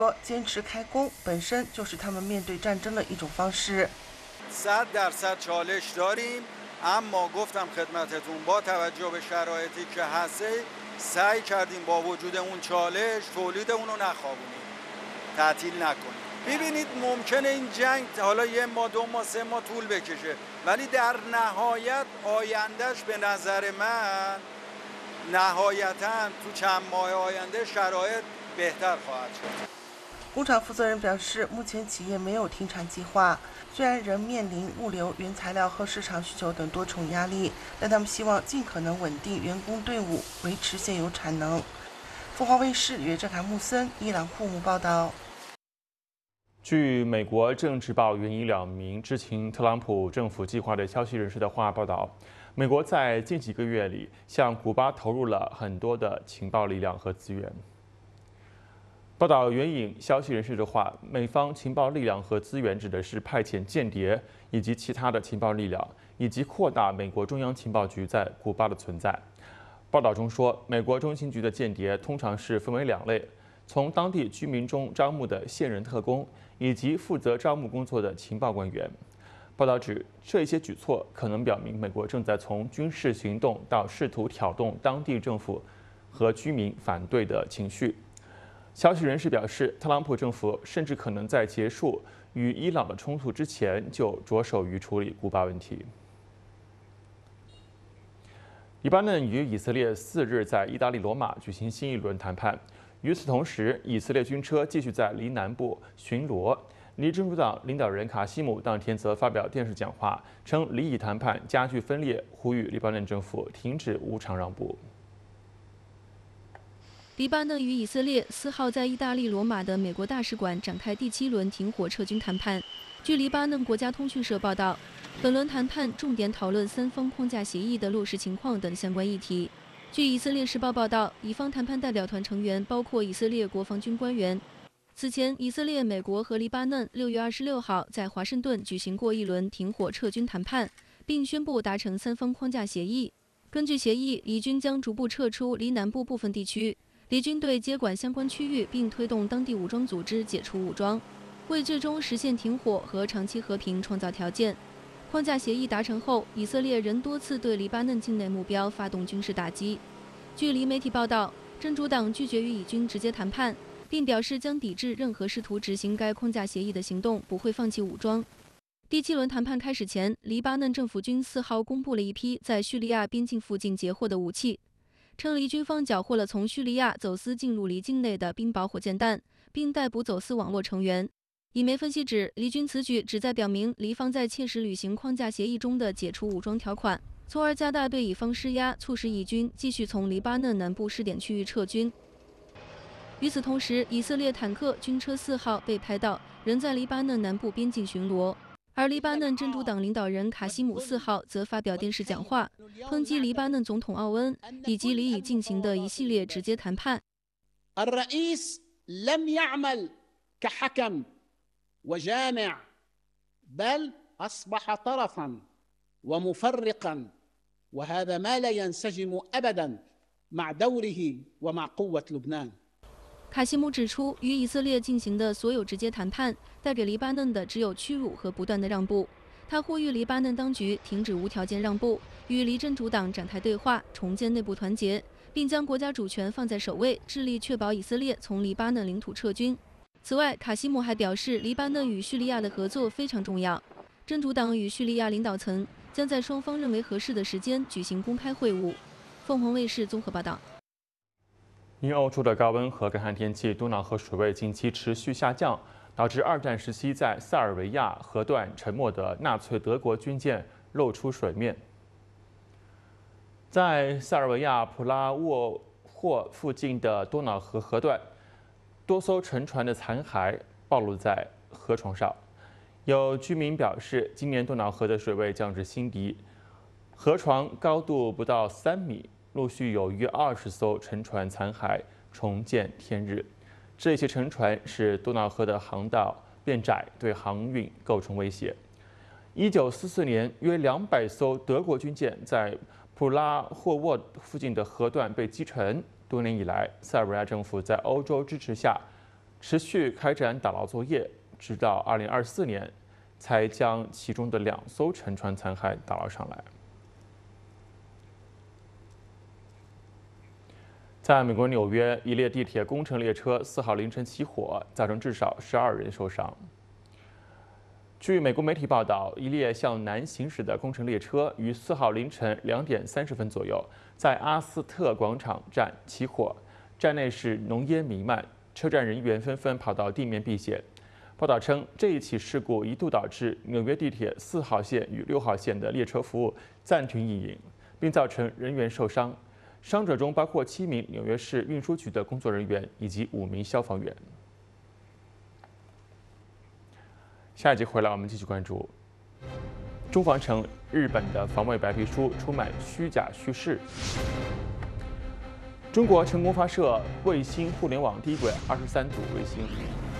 说，坚持开工本身就是他们面对战争的一种方式。 100% چالش داریم اما گفتم خدمتتون با توجه به شرایطی که هست سعی کردیم با وجود اون چالش تولید اون رو نخوابونیم تعطیل نکنیم ببینید ممکنه این جنگ حالا 1 ماه 2 ماه 3 ماه طول بکشه ولی در نهایت آیندهش به نظر من نهایتاً تو چند ماه آینده شرایط بهتر خواهد شد。 工厂负责人表示，目前企业没有停产计划，虽然仍面临物流、原材料和市场需求等多重压力，但他们希望尽可能稳定员工队伍，维持现有产能。凤凰卫视约翰·穆森伊朗户姆报道。 据美国政治报援引2名知情特朗普政府计划的消息人士的话报道，美国在近几个月里向古巴投入了很多的情报力量和资源。报道援引消息人士的话，美方情报力量和资源指的是派遣间谍以及其他的情报力量，以及扩大美国中央情报局在古巴的存在。报道中说，美国中情局的间谍通常是分为2类：从当地居民中招募的现任特工，以及负责招募工作的情报官员。报道指，这些举措可能表明美国正在从军事行动到试图挑动当地政府和居民反对的情绪。消息人士表示，特朗普政府甚至可能在结束与伊朗的冲突之前就着手于处理古巴问题。黎巴嫩与以色列4日在意大利罗马举行新一轮谈判。与此同时，以色列军车继续在黎南部巡逻。黎真主党领导人卡西姆当天则发表电视讲话，称黎以谈判加剧分裂，呼吁黎巴嫩政府停止无偿让步。 黎巴嫩与以色列4号在意大利罗马的美国大使馆展开第7轮停火撤军谈判。据黎巴嫩国家通讯社报道，本轮谈判重点讨论3方框架协议的落实情况等相关议题。据以色列时报报道，以方谈判代表团成员包括以色列国防军官员。此前，以色列、美国和黎巴嫩6月26号在华盛顿举行过一轮停火撤军谈判，并宣布达成3方框架协议。根据协议，以军将逐步撤出黎南部部分地区。黎军队接管相关区域，并推动当地武装组织解除武装，为最终实现停火和长期和平创造条件。框架协议达成后，以色列仍多次对黎巴嫩境内目标发动军事打击。据黎媒体报道，真主党拒绝与以军直接谈判，并表示将抵制任何试图执行该框架协议的行动，不会放弃武装。第7轮谈判开始前，黎巴嫩政府军4号公布了一批在叙利亚边境附近截获的武器。称黎军方缴获了从叙利亚走私进入黎境内的冰雹火箭弹，并逮捕走私网络成员。以媒分析指，黎军此举旨在表明黎方在切实履行框架协议中的解除武装条款，从而加大对以方施压，促使以军继续从黎巴嫩南部试点区域撤军。与此同时，以色列坦克军车4号被拍到仍在黎巴嫩南部边境巡逻。而黎巴嫩真主党领导人卡西姆4号则发表电视讲话，抨击黎巴嫩总统奥恩以及黎以进行的一系列直接谈判。 الرئيس لم يعمل كحكم وجامع بل أصبح طرفا ومفرقا وهذا ما لا ينسجم أبدا مع دوره ومع قوة لبنان。 卡西姆指出，与以色列进行的所有直接谈判，带给黎巴嫩的只有屈辱和不断的让步。他呼吁黎巴嫩当局停止无条件让步，与黎真主党展开对话，重建内部团结，并将国家主权放在首位，致力确保以色列从黎巴嫩领土撤军。此外，卡西姆还表示，黎巴嫩与叙利亚的合作非常重要。真主党与叙利亚领导层将在双方认为合适的时间举行公开会晤。凤凰卫视综合报道。 因欧洲的高温和干旱天气，多瑙河水位近期持续下降，导致2战时期在塞尔维亚河段沉没的纳粹德国军舰露出水面。在塞尔维亚普拉沃霍附近的多瑙河河段，多艘沉船的残骸暴露在河床上。有居民表示，今年多瑙河的水位降至新低，河床高度不到3米。陆续有约20艘沉船残骸重见天日。这些沉船使多瑙河的航道变窄，对航运构成威胁。1944年，约200艘德国军舰在普拉霍沃附近的河段被击沉。多年以来，塞尔维亚政府在欧洲支持下， 持续开展打捞作业，直到2024年才将其中的2艘沉船残骸打捞上来。在美国纽约，一列地铁工程列车4号凌晨起火，造成至少12人受伤。据美国媒体报道，一列向南行驶的工程列车于4号凌晨2点30分左右，在阿斯特广场站起火，站内是浓烟弥漫，车站人员纷纷跑到地面避险。报道称，这一起事故一度导致纽约地铁4号线与6号线的列车服务暂停运营，并造成人员受伤。伤者中包括7名纽约市运输局的工作人员以及5名消防员。下一集回来，我们继续关注中防城日本的防卫白皮书出卖虚假叙事。中国成功发射卫星互联网第一轨23组卫星。